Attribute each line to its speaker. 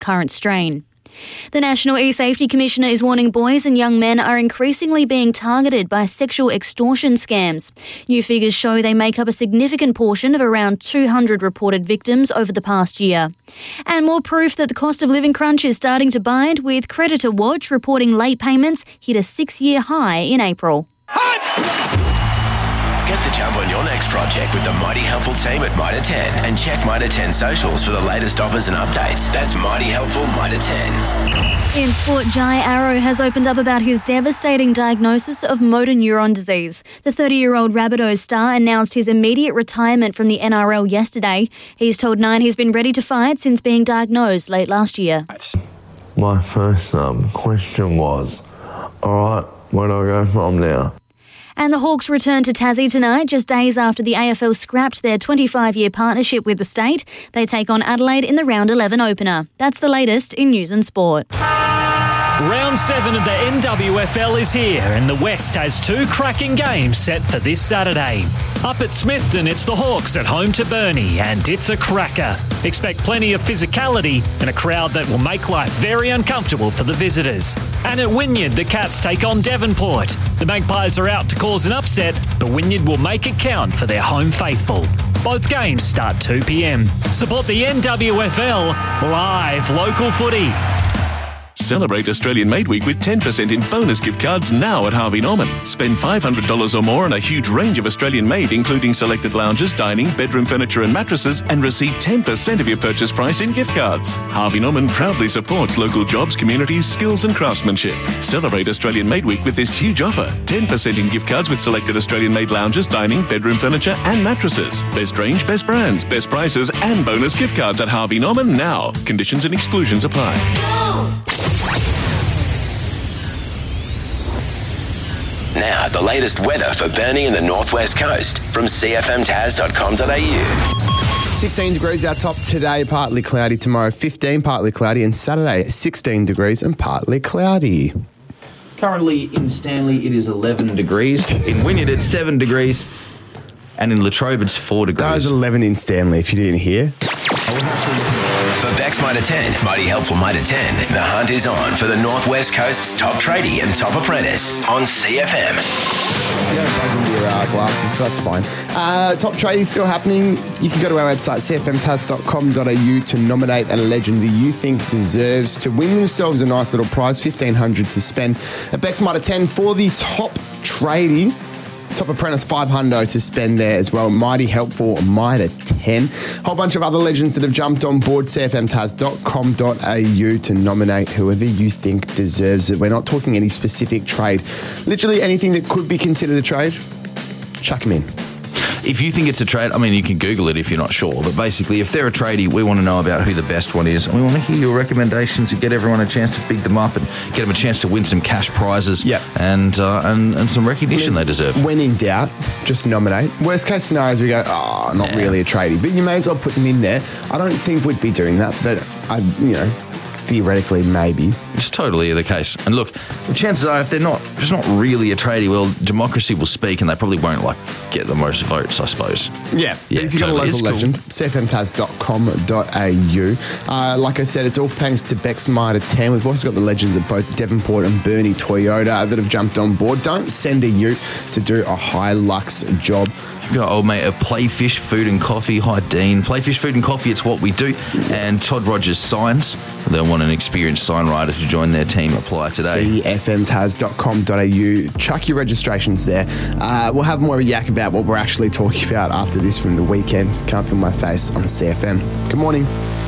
Speaker 1: current strain. The National E-Safety Commissioner is warning boys and young men are increasingly being targeted by sexual extortion scams. New figures show they make up a significant portion of around 200 reported victims over the past year. And more proof that the cost of living crunch is starting to bite, with Creditor Watch reporting late payments hit a 6-year high in April.
Speaker 2: Get the jump on your next project with the Mighty Helpful team at Mitre 10 and check Mitre 10 socials for the latest offers and updates. That's Mighty Helpful Mitre 10.
Speaker 1: In sport, Jai Arrow has opened up about his devastating diagnosis of motor neuron disease. The 30-year-old Rabbitohs star announced his immediate retirement from the NRL yesterday. He's told Nine he's been ready to fight since being diagnosed late last year.
Speaker 3: My first question was, all right, where do I go from now?
Speaker 1: And the Hawks return to Tassie tonight, just days after the AFL scrapped their 25-year partnership with the state. They take on Adelaide in the Round 11 opener. That's the latest in news and sport.
Speaker 4: Round 7 of the NWFL is here, and the West has 2 cracking games set for this Saturday. Up at Smithton, it's the Hawks at home to Burnie, and it's a cracker. Expect plenty of physicality and a crowd that will make life very uncomfortable for the visitors. And at Wynyard, the Cats take on Devonport. The Magpies are out to cause an upset, but Wynyard will make it count for their home faithful. Both games start 2 p.m. Support the NWFL, live local footy.
Speaker 5: Celebrate Australian Made Week with 10% in bonus gift cards now at Harvey Norman. Spend $500 or more on a huge range of Australian made, including selected lounges, dining, bedroom furniture and mattresses, and receive 10% of your purchase price in gift cards. Harvey Norman proudly supports local jobs, communities, skills and craftsmanship. Celebrate Australian Made Week with this huge offer. 10% in gift cards with selected Australian made lounges, dining, bedroom furniture and mattresses. Best range, best brands, best prices and bonus gift cards at Harvey Norman now. Conditions and exclusions apply.
Speaker 2: Now, the latest weather for Burnie and the Northwest Coast from cfmtaz.com.au.
Speaker 6: 16 degrees our top today, partly cloudy. Tomorrow, 15, partly cloudy. And Saturday, 16 degrees and partly cloudy.
Speaker 7: Currently in Stanley, it is 11 degrees. In Wynyard, it's 7 degrees. And in Latrobe, it's 4 degrees.
Speaker 6: That was 11 in Stanley, if you didn't hear.
Speaker 2: For Bex Mitre 10, Mighty Helpful Mitre 10, the hunt is on for the Northwest Coast's top tradie and top apprentice on CFM.
Speaker 6: I don't plug into your glasses, so that's fine. Top trading still happening. You can go to our website, cfmtaz.com.au, to nominate a legend that you think deserves to win themselves a nice little prize, $1,500 to spend at Bex Mitre 10 for the top tradie. Top apprentice, $500 to spend there as well. Mighty Helpful Mitre 10. Whole bunch of other legends that have jumped on board, cfmtaz.com.au, to nominate whoever you think deserves it. We're not talking any specific trade. Literally anything that could be considered a trade, chuck them in.
Speaker 7: If you think it's a trade, I mean, you can Google it if you're not sure. But basically, if they're a tradie, we want to know about who the best one is. And we want to hear your recommendations to get everyone a chance to big them up and get them a chance to win some cash prizes.
Speaker 6: Yep.
Speaker 7: And some recognition they deserve.
Speaker 6: When in doubt, just nominate. Worst case scenario is we go, not really a tradie. But you may as well put them in there. I don't think we'd be doing that, but theoretically, maybe.
Speaker 7: It's totally the case. And look, the chances are if they're not really a tradie, well, democracy will speak and they probably won't get the most votes, I suppose.
Speaker 6: Yeah. But if you've got a local legend, cfmtaz.com.au. Like I said, it's all thanks to Bex Mitre 10. We've also got the legends of both Devonport and Burnie Toyota that have jumped on board. Don't send a ute to do a Hilux job.
Speaker 7: We've got old mate of Playfish Food and Coffee. Hi, Dean. Playfish Food and Coffee, it's what we do. And Todd Rogers Signs. They want an experienced sign writer to join their team. Apply today.
Speaker 6: cfmtaz.com.au. Chuck your registrations there. We'll have more of a yak about what we're actually talking about after this from the weekend. Can't feel my face on CFM. Good morning.